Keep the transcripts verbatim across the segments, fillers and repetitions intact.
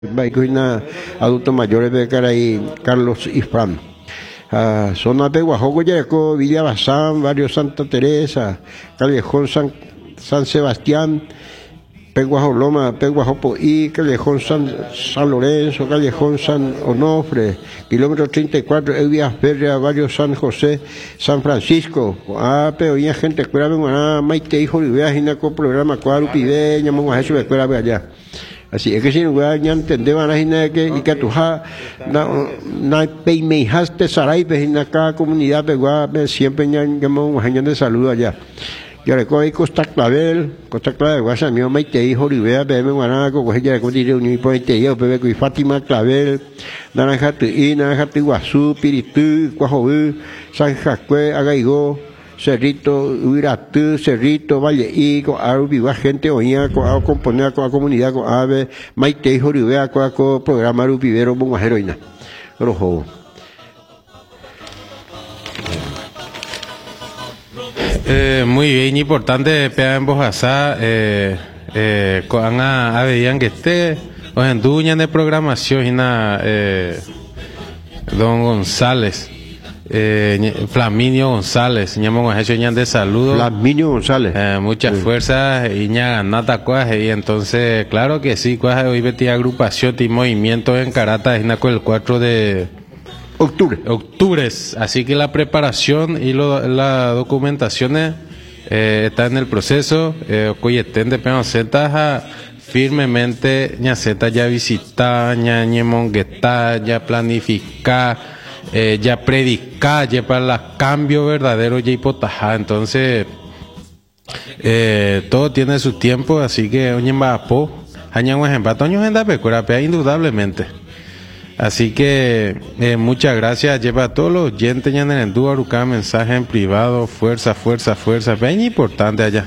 Baikuina adultos mayores de Caray, Carlos Isfran. Uh, zona de Guajoco, Yaco, Villa Bazán, Barrio Santa Teresa, Callejón San, San Sebastián, Peguajoloma, Peguajopoí, Callejón San, San Lorenzo, Callejón San Onofre, kilómetro treinta y cuatro, Evias Férrea, Barrio San José, San Francisco. Ah, pero ya gente, escuela, Maite, hijo de Viajina, con programa, Cuarupibe, llamamos a eso, escuela, allá. Así es que si no voy a entender van a decir que y que tu ha na na peimejaste sarai pe en cada comunidad pegua siempre llamamos años de salud allá. Yo recuerdo Costa Clavel, Costa Clavel, guasa mío Maite hijo Rivera, Peme Guanaco, coge ya con dire un poete yo, Peme con Fátima Clavel, Naranja Tuí, Naranja Tiguazú, Piritú, Cuajobú, San Jacue, Agaigo, Cerrito, Uiratú, Cerrito, Valle y con Arubiva, gente oía, con a componer con la comunidad, con Ave, Maite, Joribea, con programa Arubivero, Bunga Heroína. Rojo. Eh, muy bien, importante, pea en Bojasá, eh, eh, con a veían que esté, o en duña de programación, eh, don González. Eh, Flaminio González, ñamo hecho ñan de saludo. Flaminio González. Eh, muchas sí. Fuerzas y ña nata cuaje y entonces claro que sí, cuaje hoy betí agrupación y movimiento en Carata es con el cuatro de octubre. Octubre, así que la preparación y lo, la documentación eh, está en el proceso. Eh, Coyetén de Penoceta firmemente ña zeta ya visita, ña ñemongueta, ya planifica. Eh, ya predicar, ya para el cambio verdadero, ya hipotajá. Entonces, eh, todo tiene su tiempo, así que, oye, Mbapo, añamos en Batoño en Dapecurapea, indudablemente. Así que, eh, muchas gracias, lleva a todos los oyentes, ya en el Dúo, mensaje en privado, fuerza, fuerza, fuerza, bien importante allá.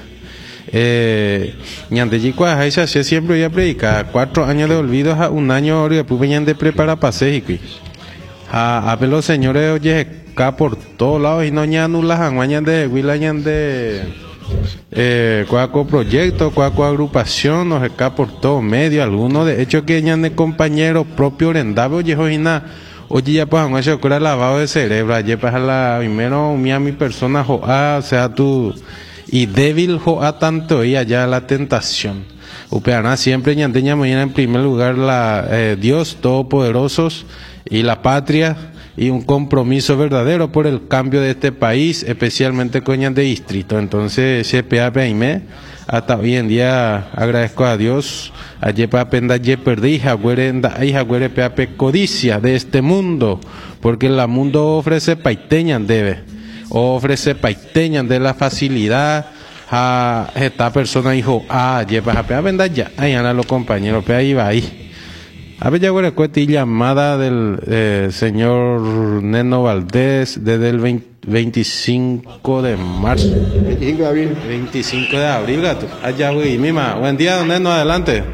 Eh, ñandellícua, Aisha, siempre voy a predicar, cuatro años de olvido a un año, ahora después venían de preparar pasejiqui. A, a ver los señores, oye, acá por todos lados y no ñan nulas anguañan de huilañan de eh, cuaco proyecto, cuaco agrupación, nos acá por todo medio, algunos de hecho que ñan de compañeros propio orendave, oye, oye, oye, ya pues anguañan se ocurre lavado de cerebro, ayer pues a la primero mía mi persona joa, o sea tú, y débil joa tanto y allá la tentación. Upeana siempre ñan teña mañana en primer lugar la eh, Dios todopoderosos y la patria y un compromiso verdadero por el cambio de este país, especialmente coñas de distrito. Entonces, C P A P I M E, hasta hoy en día agradezco a Dios, a Yepa Penda Yeperdi, Jaguerenda y Jaguere P A P codicia de este mundo, porque el mundo ofrece paiteñan debe, ofrece paiteñan de la facilidad a esta persona dijo, ah, Yepa P A Penda ya, ahí a los compañeros, P A iba ahí. A ver, ya huele cueti llamada del eh, señor Neno Valdés desde el veinticinco de marzo. veinticinco de abril. veinticinco de abril, gato. Allá, güey, mima. Buen día, don Neno, adelante.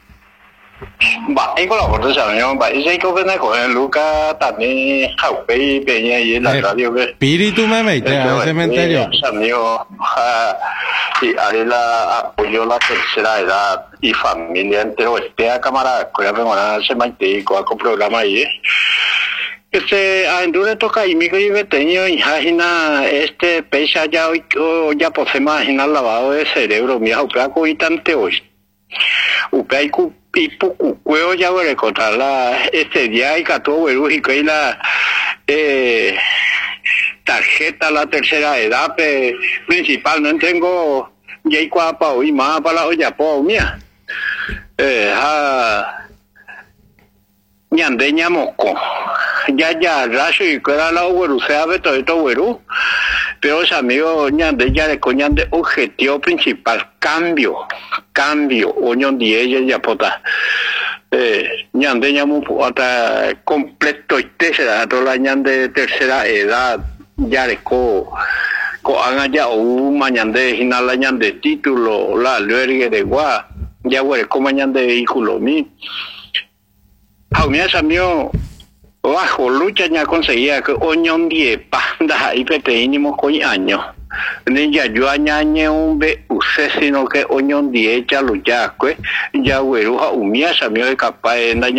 Va, ahí con la foto, señor. Va, ese que viene con el Luca también, Jaupey, Peña y la radio. Espíritu me mete al cementerio. Amigo, y ahí la apoyó la tercera edad y familia entero. Este a cámara, cuidado, me se mantiene con el programa ahí. Este, a Endure toca y mi que tenía imagina este pesa ya hoy ya pues imaginar lavado de cerebro, mi auplaco y tante hoy. Upaiku y poco cueo ya voy a contar la este día y cató y que la eh tarjeta la tercera edad pe, principalmente tengo ya y cuapa hoy más para la olla po mía eh ha ñande ñamoco ya ya raso y que era la güero se sabe todo esto güero pero los amigos ñande ya le coñan de objetivo principal cambio cambio oñón de ella ya pota eh ñande ñamo hasta completo y tercera toda ñande tercera edad ya le co co hagan ya un mañande hinala ñande título la luergue de gua ya güero como ñande vehículo mi a mí es amigo bajo lucha ya conseguía que oñón die panda y peteínimo coño año ni ya yo añañe un be use sino que oñon die ya lo ya que ya güero umia samio capaz